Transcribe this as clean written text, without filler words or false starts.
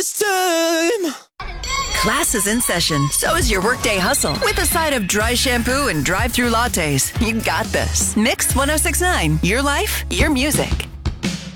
this time. Class is in session. So is your workday hustle. With a side of dry shampoo and drive-through lattes. You got this. Mix 1069. Your life, your music.